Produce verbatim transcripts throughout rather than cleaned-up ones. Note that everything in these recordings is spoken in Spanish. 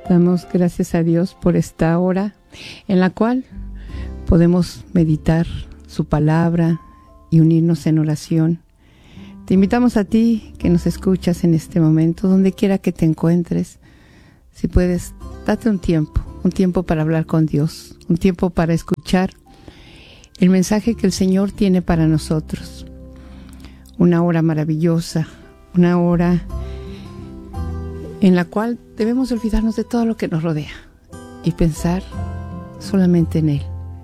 Damos gracias a Dios por esta hora en la cual podemos meditar su palabra y unirnos en oración. Te invitamos a ti que nos escuchas en este momento, donde quiera que te encuentres, si puedes, date un tiempo, un tiempo para hablar con Dios, un tiempo para escuchar el mensaje que el Señor tiene para nosotros. Una hora maravillosa, una hora en la cual debemos olvidarnos de todo lo que nos rodea y pensar solamente en Él.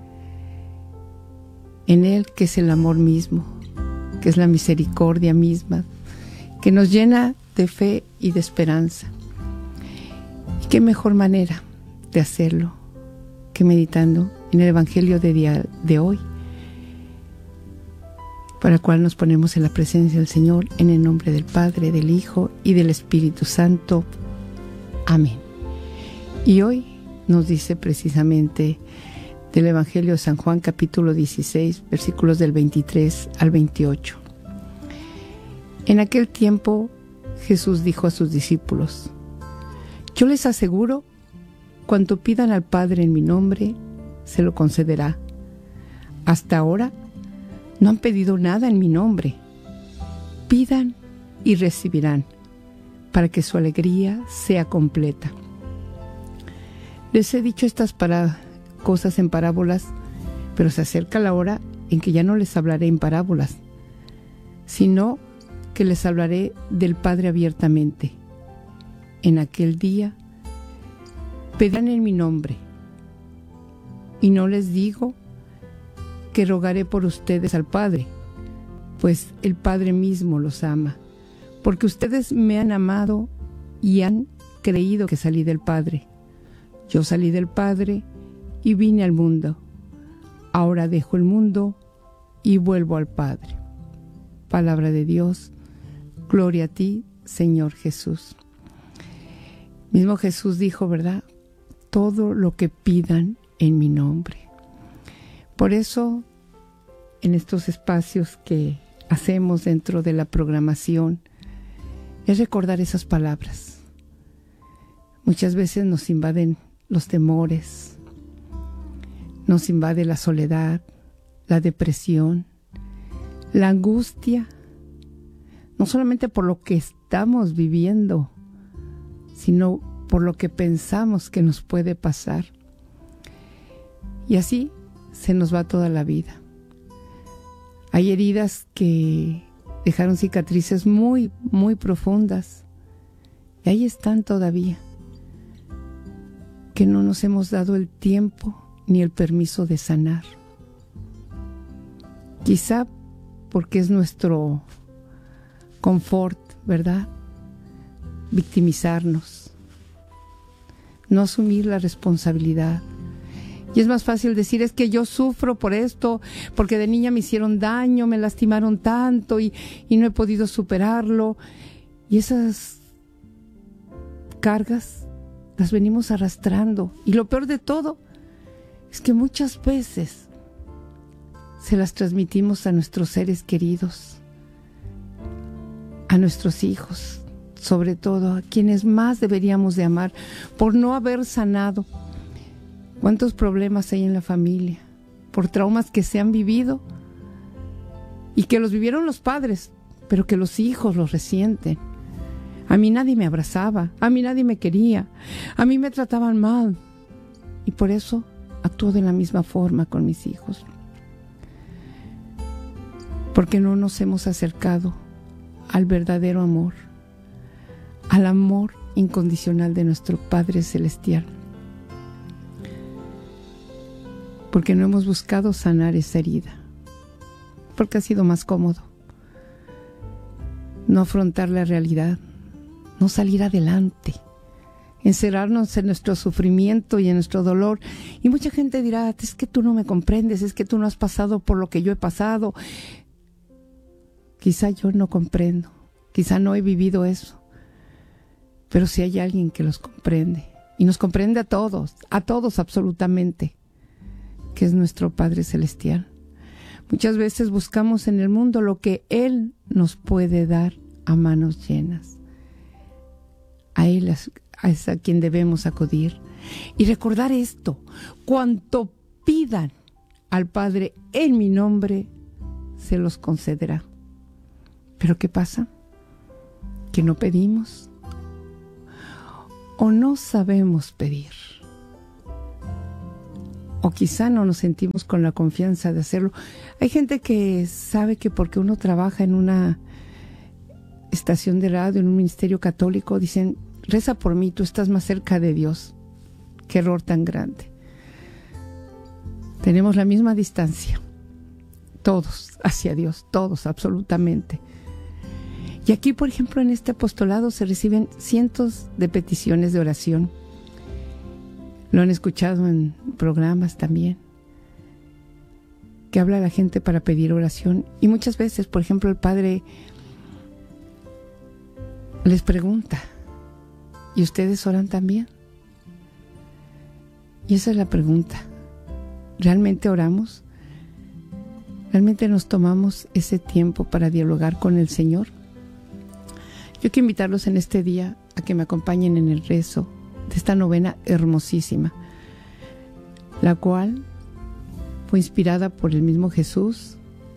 En Él, que es el amor mismo, que es la misericordia misma, que nos llena de fe y de esperanza. Y qué mejor manera de hacerlo que meditando en el Evangelio de, día, de hoy, para el cual nos ponemos en la presencia del Señor, en el nombre del Padre, del Hijo y del Espíritu Santo. Amén. Y hoy nos dice precisamente del Evangelio de San Juan, capítulo dieciséis, versículos del veintitrés al veintiocho. En aquel tiempo Jesús dijo a sus discípulos: yo les aseguro, cuanto pidan al Padre en mi nombre, se lo concederá. Hasta ahora no han pedido nada en mi nombre. Pidan y recibirán, para que su alegría sea completa. Les he dicho estas para, cosas en parábolas, pero se acerca la hora en que ya no les hablaré en parábolas, sino que les hablaré del Padre abiertamente. En aquel día pedirán en mi nombre, y no les digo que rogaré por ustedes al Padre, pues el Padre mismo los ama, porque ustedes me han amado y han creído que salí del Padre. Yo salí del Padre y vine al mundo. Ahora dejo el mundo y vuelvo al Padre. Palabra de Dios, gloria a ti, Señor Jesús. Mismo Jesús dijo, ¿verdad? Todo lo que pidan en mi nombre. Por eso, en estos espacios que hacemos dentro de la programación, es recordar esas palabras. Muchas veces nos invaden los temores, nos invade la soledad, la depresión, la angustia, no solamente por lo que estamos viviendo, sino por lo que pensamos que nos puede pasar. Y así se nos va toda la vida. Hay heridas que dejaron cicatrices muy, muy profundas, y ahí están todavía, que no nos hemos dado el tiempo ni el permiso de sanar. Quizá porque es nuestro confort, ¿verdad? Victimizarnos, no asumir la responsabilidad. Y es más fácil decir, es que yo sufro por esto, porque de niña me hicieron daño, me lastimaron tanto y, y no he podido superarlo. Y esas cargas las venimos arrastrando. Y lo peor de todo es que muchas veces se las transmitimos a nuestros seres queridos, a nuestros hijos, sobre todo a quienes más deberíamos de amar, por no haber sanado. ¿Cuántos problemas hay en la familia? Por traumas que se han vivido y que los vivieron los padres, pero que los hijos los resienten. A mí nadie me abrazaba, a mí nadie me quería, a mí me trataban mal, y por eso actúo de la misma forma con mis hijos. Porque no nos hemos acercado al verdadero amor, al amor incondicional de nuestro Padre Celestial. Porque no hemos buscado sanar esa herida, porque ha sido más cómodo no afrontar la realidad, no salir adelante, encerrarnos en nuestro sufrimiento y en nuestro dolor. Y mucha gente dirá, es que tú no me comprendes, es que tú no has pasado por lo que yo he pasado. Quizá yo no comprendo, quizá no he vivido eso, pero si hay alguien que los comprende, y nos comprende a todos, a todos absolutamente, que es nuestro Padre Celestial. Muchas veces buscamos en el mundo lo que Él nos puede dar a manos llenas. A Él es a quien debemos acudir. Y recordar esto: cuanto pidan al Padre en mi nombre, se los concederá. ¿Pero qué pasa? Que no pedimos o no sabemos pedir, o quizá no nos sentimos con la confianza de hacerlo. Hay gente que sabe que porque uno trabaja en una estación de radio, en un ministerio católico, dicen: reza por mí, tú estás más cerca de Dios. Qué error tan grande. Tenemos la misma distancia, todos, hacia Dios, todos, absolutamente. Y aquí, por ejemplo, en este apostolado se reciben cientos de peticiones de oración. Lo han escuchado en programas también, que habla la gente para pedir oración. Y muchas veces, por ejemplo, el Padre les pregunta: ¿y ustedes oran también? Y esa es la pregunta. ¿Realmente oramos? ¿Realmente nos tomamos ese tiempo para dialogar con el Señor? Yo quiero invitarlos en este día a que me acompañen en el rezo de esta novena hermosísima, la cual fue inspirada por el mismo Jesús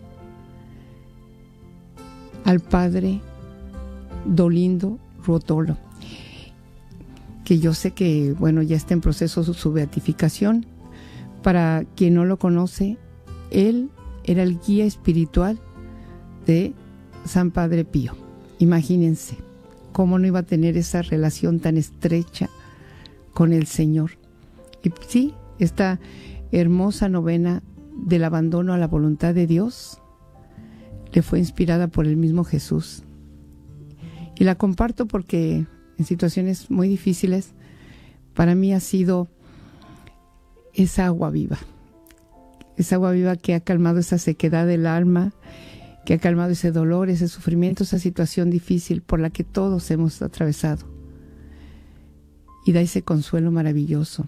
al Padre Dolindo Ruotolo, que yo sé que, bueno, ya está en proceso su, su beatificación. Para quien no lo conoce, él era el guía espiritual de San Padre Pío. Imagínense cómo no iba a tener esa relación tan estrecha con el Señor. Y sí, esta hermosa novena del abandono a la voluntad de Dios le fue inspirada por el mismo Jesús. Y la comparto porque en situaciones muy difíciles para mí ha sido esa agua viva. Esa agua viva que ha calmado esa sequedad del alma, que ha calmado ese dolor, ese sufrimiento, esa situación difícil por la que todos hemos atravesado. Y da ese consuelo maravilloso.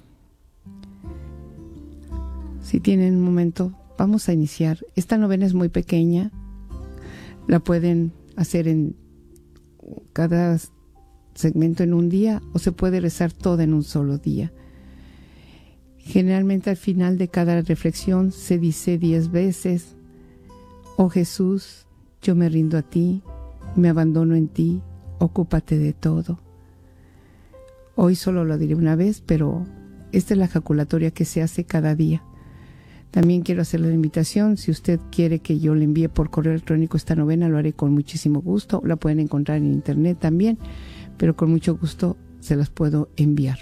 Si tienen un momento, vamos a iniciar. Esta novena es muy pequeña. La pueden hacer en cada segmento en un día, o se puede rezar toda en un solo día. Generalmente al final de cada reflexión se dice diez veces: oh Jesús, yo me rindo a ti, me abandono en ti, ocúpate de todo. Hoy solo lo diré una vez, pero esta es la ejaculatoria que se hace cada día. También quiero hacerle la invitación: si usted quiere que yo le envíe por correo electrónico esta novena, lo haré con muchísimo gusto. La pueden encontrar en internet también, pero con mucho gusto se las puedo enviar.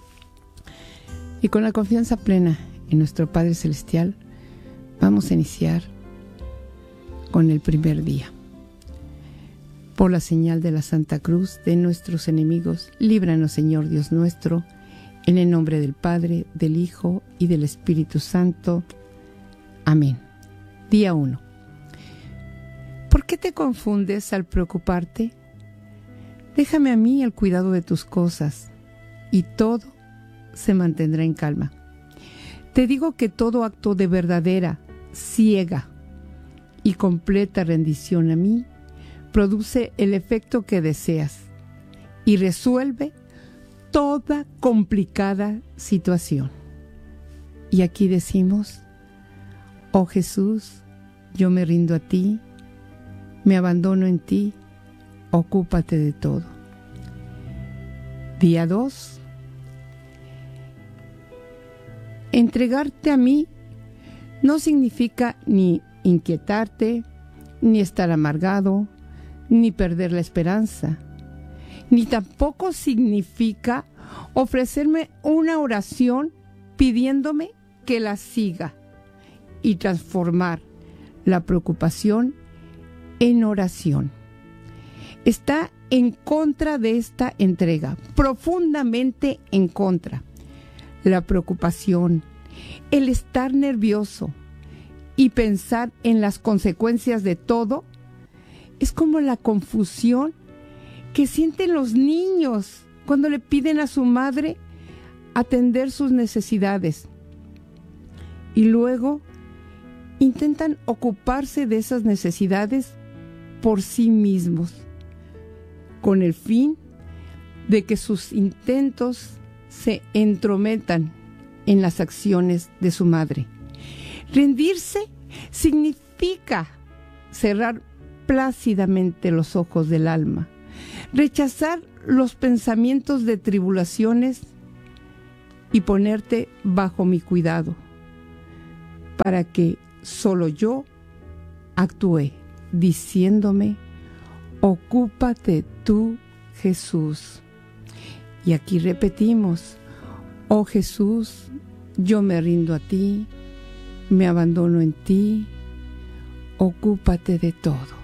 Y con la confianza plena en nuestro Padre Celestial, vamos a iniciar con el primer día. Por la señal de la Santa Cruz de nuestros enemigos, líbranos, Señor Dios nuestro, en el nombre del Padre, del Hijo y del Espíritu Santo. Amén. Día uno. ¿Por qué te confundes al preocuparte? Déjame a mí el cuidado de tus cosas, y todo se mantendrá en calma. Te digo que todo acto de verdadera, ciega y completa rendición a mí produce el efecto que deseas y resuelve toda complicada situación. Y aquí decimos: oh Jesús, yo me rindo a ti, me abandono en ti, ocúpate de todo. Día dos. Entregarte a mí no significa ni inquietarte, ni estar amargado, ni perder la esperanza, ni tampoco significa ofrecerme una oración pidiéndome que la siga y transformar la preocupación en oración. Está en contra de esta entrega, profundamente en contra. La preocupación, el estar nervioso y pensar en las consecuencias de todo, es como la confusión que sienten los niños cuando le piden a su madre atender sus necesidades y luego intentan ocuparse de esas necesidades por sí mismos, con el fin de que sus intentos se entrometan en las acciones de su madre. Rendirse significa cerrar plácidamente los ojos del alma, rechazar los pensamientos de tribulaciones y ponerte bajo mi cuidado, para que solo yo actúe, diciéndome: ocúpate tú, Jesús. Y aquí repetimos: oh Jesús, yo me rindo a ti, me abandono en ti, ocúpate de todo.